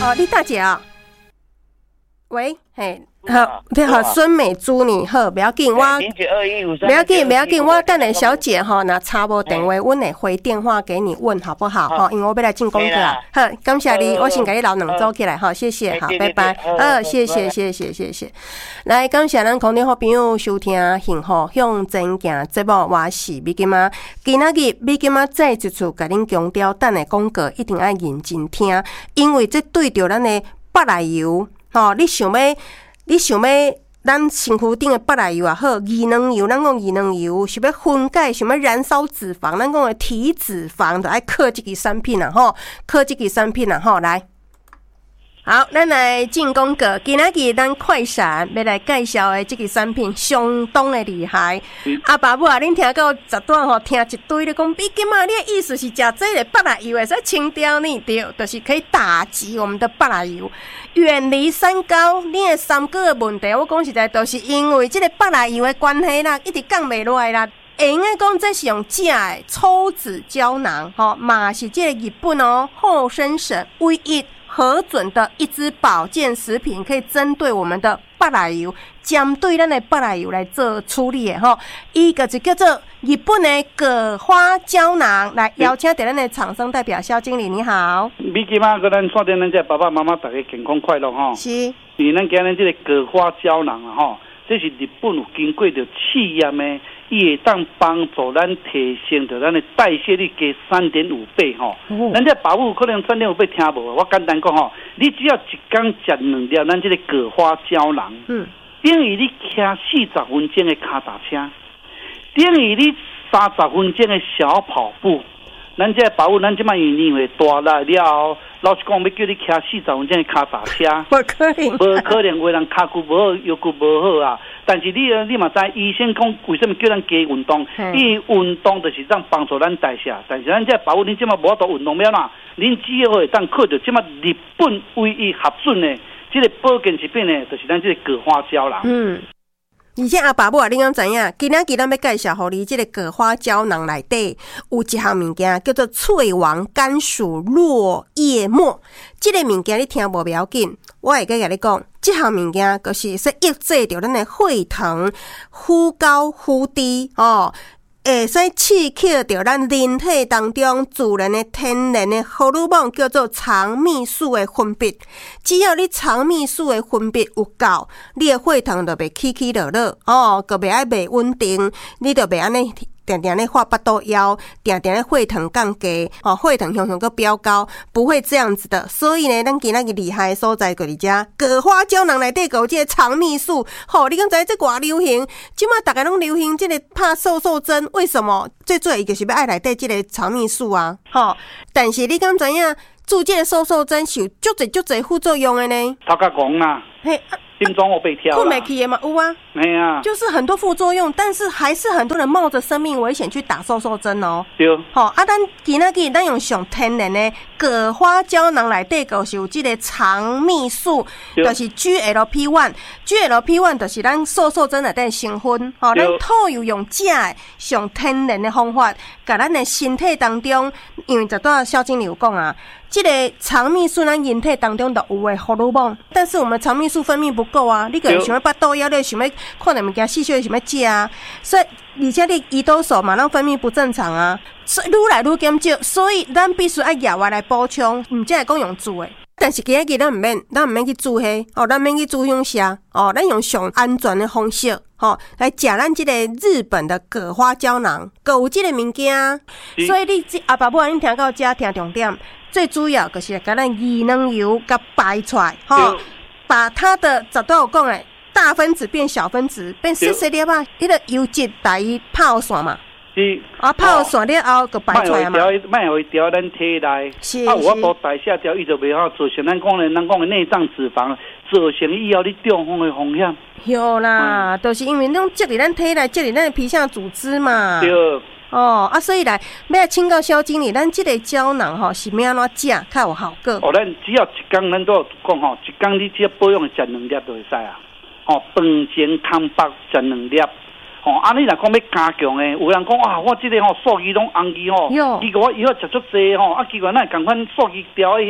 哦，李大姐啊，喂，嘿。好，你好，孙美珠，你好，不要紧，我不要紧，不要紧，我等下小姐哈，那差无电话，我会回电话给你问好不好？哈，因为我要来进功课啊。好，感谢你，我先给你留两组起来，好，谢谢，好，拜拜。谢谢，谢谢，谢谢。来，感谢咱空中好朋友收听幸福向前行节目，我是美金妈。今仔日美金妈再一次甲恁强调，等下广告一定要认真听，因为这对着咱的北奶油，吼，你想要咱身躯顶的北奶油也好，宜能油，咱讲宜能油，想要分解，想要燃烧脂肪，咱讲的体脂肪，就爱靠这个产品啊，吼，靠这个产品啊，吼，来。好，咱来进广告。今仔日咱快闪要来介绍的这个产品相当的厉害。阿爸母啊，恁听到十段吼，听一堆咧讲，美金啊，你的意思是食这个北奶油会使清掉呢？对，就是可以打击我们的北奶油，远离三高。你的三高的问题，我讲实在，都是因为这个北奶油的关系啦，一直降袂落来啦。应该讲这是用假的抽脂胶囊，吼，嘛是这个日本厚生省唯一核准的一支保健食品，可以针对我们的北奶油，针对咱的北奶油来做处理的吼。伊个就叫做日本的葛花胶囊。来邀请到咱的厂商代表肖经理，你好。 美金妈，跟咱看到咱这爸爸妈妈大家健康快乐吼。 是。 因为咱今日这个葛花胶囊啊吼，这是日本有经过着试验的。伊会当帮助咱提升着咱的代谢率加3.5倍吼。咱这爸母可能3.5倍听无，我简单讲吼，你只要一天食2粒咱这个葛花胶囊，等于你骑40分钟的脚踏车，等于你30分钟的小跑步。咱这爸母，咱即摆年岁大了了，老实讲要叫你骑40分钟的脚踏车， 无可能， 无可能，为人脚骨无好，腰骨无好啊。但是你嘛知，医生讲为什么叫咱加运动？因为运动就是让帮助咱代谢。但是咱这保护恁即马无法度运动了啦，恁只好会当靠着即马日本唯一核准的这个保健食品呢，就是咱这个葛花胶囊。 而且阿爸母啊，你敢知影？今仔日咱要介绍互你，这个葛花胶囊内底有一项物件叫做翠王甘薯落叶末。这个物件你听无要紧，我会甲你讲，这项物件就是说抑制着咱的血糖忽高忽低哦。会使刺激到咱人体当中自然的天然的荷尔蒙，叫做肠泌素的分泌。只要你肠泌素的分泌有够，你的血糖就袂起起落落哦，个袂爱袂稳定，你就袂安尼定定咧发巴肚枵，定定咧血糖降低，哦，血糖向个飙高，不会这样子的。所以呢，咱今仔日厉害的所在就是遮葛花胶囊内底有这个肠泌素。吼，你敢知这偌流行？即马大家拢流行这个拍瘦瘦针，为什么？最主要伊就是要爱内底这个肠泌素啊。吼，但是你敢知影？做这个瘦瘦针是有足侪副作用的呢？ 头壳戆啦。嘿。心脏我被跳了， 困没去的嘛，有啊， 没啊， 就是很多副作用，但是还是很多人冒着生命危险去打瘦瘦针哦。 对， 好啊，咱今仔日咱用上天然的葛花胶囊内底就是有这个肠泌素，就是 GLP-1 就是咱瘦瘦针内底的成分。好，咱套又用假的上天然的方法，甲咱的身体当中，因为昨段肖经理有讲啊。这个肠泌素，咱人体当中都有的荷尔蒙，但是我们肠泌素分泌不够啊！你可能想要巴肚枵，你想要看到物件细小，想要食啊，所以而且你胰岛素嘛，咱分泌不正常啊，所以愈来愈减少，所以咱必须要药物来补充，唔只系讲用煮的。但是今日咱唔免去煮迄，哦，咱免去煮香虾，哦，咱用上安全的方式，哦，来食咱这个日本的葛花胶囊，有这个物件，所以你阿爸母啊，恁听到这听重点。最主要就是把咱宜能油给掰出来，吼，把它的早都有讲诶，大分子变小分子，变细细粒啊，迄个油脂来泡散嘛， 是啊，泡散了后就掰出来嘛， 卖会调咱体内，啊，有法度代谢掉，伊就袂好造成咱讲的内脏脂肪，造成以后你中风的风险。有啦，就是因为那种积伫咱体内，积伫咱的皮下组织嘛。 对。 哦啊，所以来要请教肖经理，咱这个胶囊吼是要安怎食较有效果？ 哦，咱只要一天，咱都讲吼，一天你只要保养食2粒就会使啊。哦，饭前空腹食2粒。哦，啊，你若讲要加强的，有人讲啊，我这个吼数据拢红去吼，结果我以后食足济吼，啊，结果咱共款数据调一下，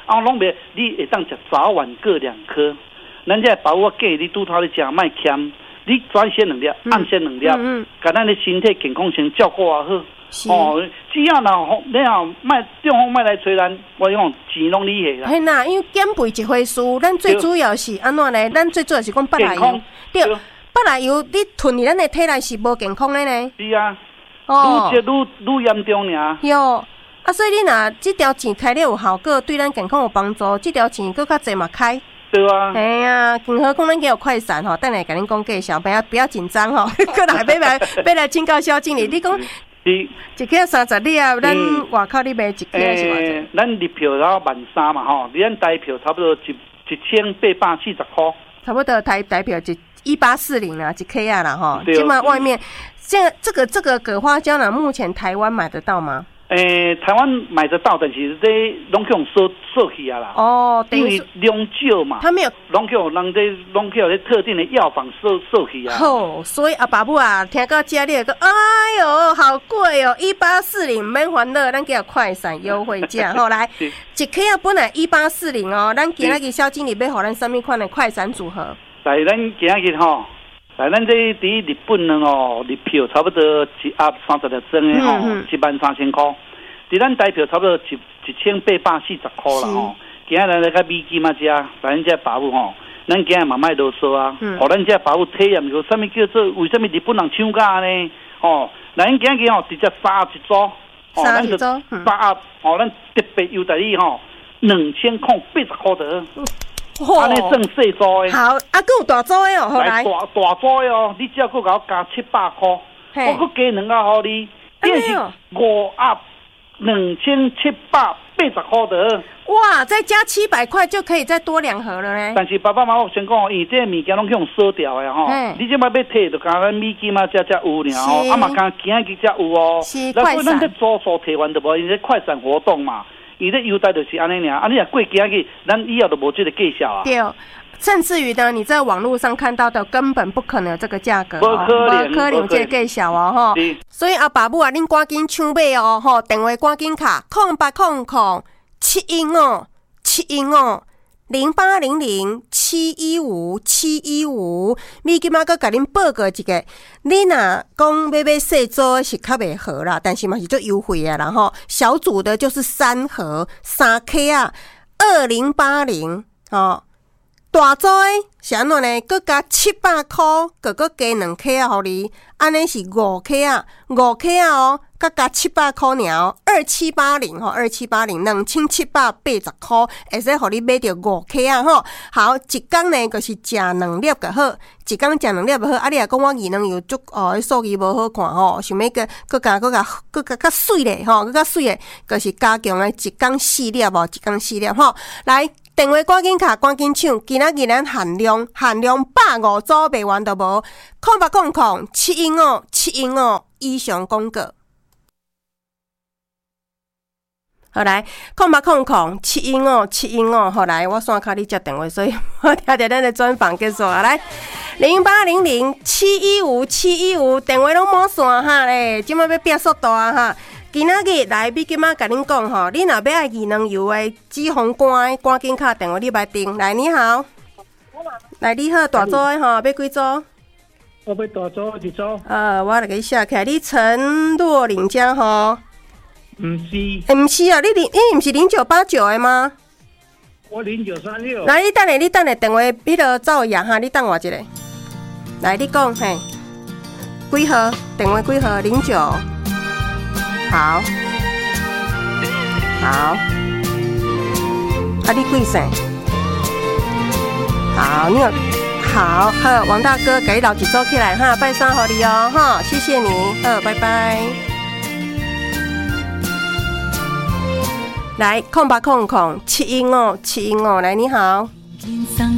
啊，拢袂，你会当食早晚各2颗。咱这保我建议你拄头你食卖欠，你转先2粒，暗先2粒，甲咱的身体健康先照顾好。哦，只要若你若卖中风卖来找咱，我讲钱拢你下啦。 嘿呐，因为减肥一回事，咱最主要是安怎呢？咱最主要是讲八来油，对，八来油你囤伫咱的体内是无健康的呢。 是啊，愈食愈严重尔。 哟，啊，所以你若这条钱开了有效果，对咱健康有帮助，这条钱搁较济嘛开。 对啊， 哎呀，更何况咱家有快闪吼，等下甲恁讲介绍，不要紧张吼，搁来要来请教萧经理，你讲一克30粒啊，咱外口你卖一克是偌济？ 咱入票然后13000嘛吼，咱台票差不多1840块， 差不多台票1840啦，一克啊啦吼，起码外面现在这个葛花胶囊目前台湾买得到吗？ 台湾买得到，但是这拢去用收起啊啦。 哦， 因为量少嘛， 他没有， 拢去用特定的药房收起啊。 哦，所以阿爸母啊，听到这里个，哎呦，好贵哦，1840，免烦恼，咱叫快闪优惠价。后来一克啊，本来1840哦，咱今仔日萧经理要互咱什么款的快闪组合？ 来，咱今仔日吼。来，咱这伫日本呢哦，日票差不多一盒30粒装的吼，13000块。伫咱台票差不多1840块啦吼。今日来个美金嘛只，咱这保姆吼，咱今日嘛卖啰嗦啊，互咱这保姆体验个什么叫做为什么日本人抢价呢？哦，咱今日吼直接3一组，哦，咱就3盒，哦，咱特别优待你吼，2080块的。安尼算细组的， 好，啊，还有大组的哦，好来， 大组的哦，你只要佮我加700块，我佮加2盒互你，这是5盒2780块的。 哇，再加700块就可以再多2盒了呢。 但是爸爸妈妈先讲，因为这物件拢去用锁掉的吼，你这摆要摕就讲咱美金嘛才有尔吼，啊嘛讲今仔日才有哦。 是快闪， 咱这左手摕完就无，因为快闪活动嘛。伊咧优待就是安尼尔，啊，你若过今日，咱以后就无这个介绍啊。 对，甚至于呢，你在网络上看到的根本不可能有这个价格， 不可能这个介绍哦，吼。所以阿爸母啊，恁赶紧抢买哦，吼，电话赶紧卡0800-715-715，咪今仔个甲恁报告一个，你若讲要细组是较袂好啦，但是嘛是做优惠的啦吼，小组的就是3盒3克啊，2080哦。大组的是安怎呢？搁加700块，搁加2克啊，互你，安尼是5克啊，5克啊哦，搁加700块尔，2780吼，2780，2780块，会使互你买到5克啊吼。好，一工呢，就是食2粒就好，一工食2粒就好。啊，你若讲我技能有足哦，数字无好看吼，想要搁加较水咧吼，搁较水咧，就是加强的一工4粒哦，一工4粒吼，来。电话赶紧卡，赶紧抢！今仔日咱限量150组卖完都无，0800-715-715以上广告。好来，0800-715-715，好来，我线卡你接电话，所以我听着咱的专访结束啊！来，0800-715-715，电话拢满线哈咧，即摆要变速度啊哈！今仔日来，比今仔甲恁讲吼，你若要爱技能油的止红肝的，赶紧敲电话你来订。来，你好，来你好，大组的吼，要几组？ 我要大组一组。 我来给你写起来，你陈若琳家吼？ 毋是啊，你毋是0989的吗？ 我0936。 来，你等下电话迄个走样哈，你等我一下。来，你讲嘿，几号？电话几号？09。好，啊，你几岁？好，你有好，王大哥给你留一组起来哈，拜三好你哦哈，谢谢你，拜拜。来，0800-715-715，来，你好。